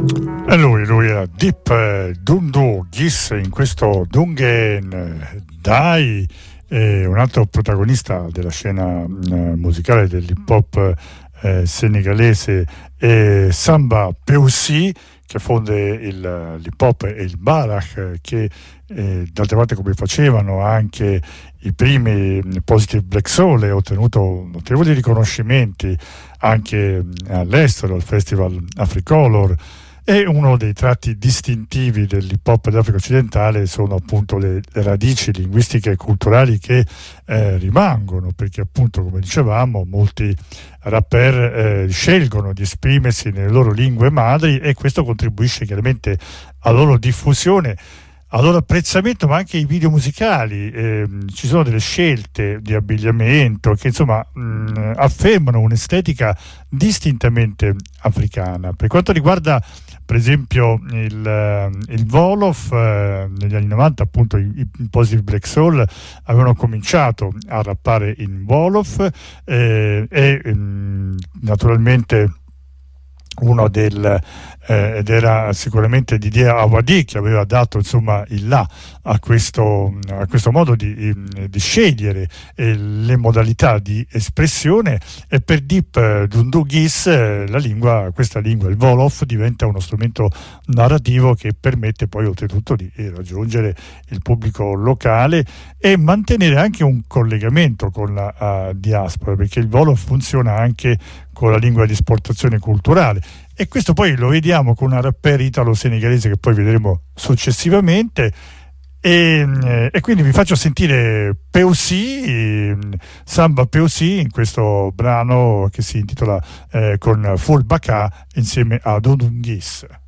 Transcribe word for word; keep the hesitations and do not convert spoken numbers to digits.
E lui, lui era Deep eh, Doundou Guiss in questo Dungen Dai, eh, un altro protagonista della scena eh, musicale dell'hip hop eh, senegalese, e Samba Peussi, che fonde il, l'hip hop e il Barak, che eh, d'altra parte, come facevano anche i primi Positive Black Soul, ha ottenuto notevoli riconoscimenti anche all'estero, al Festival Africolor. E uno dei tratti distintivi dell'hip hop dell'Africa occidentale sono appunto le, le radici linguistiche e culturali che eh, rimangono, perché appunto, come dicevamo, molti rapper eh, scelgono di esprimersi nelle loro lingue madri, e questo contribuisce chiaramente alla loro diffusione, al loro apprezzamento, ma anche i video musicali. Eh, ci sono delle scelte di abbigliamento che insomma mh, affermano un'estetica distintamente africana. Per quanto riguarda per esempio il, il Wolof, eh, negli anni novanta appunto i, i Positive Black Soul avevano cominciato a rappare in Wolof, eh, e mh, naturalmente uno del eh, ed era sicuramente Didier Awadi, che aveva dato insomma il là a questo, a questo modo di, di scegliere eh, le modalità di espressione. E per Deep Doundou Guiss eh, la lingua, questa lingua, il Wolof, diventa uno strumento narrativo che permette poi oltretutto di raggiungere il pubblico locale e mantenere anche un collegamento con la uh, diaspora, perché il Wolof funziona anche con la lingua di esportazione culturale, e questo poi lo vediamo con una rapper italo-senegalese che poi vedremo successivamente. E, e quindi vi faccio sentire Peussi, Samba Peussi, in questo brano che si intitola eh, con Full Baka insieme a Doundou Guiss.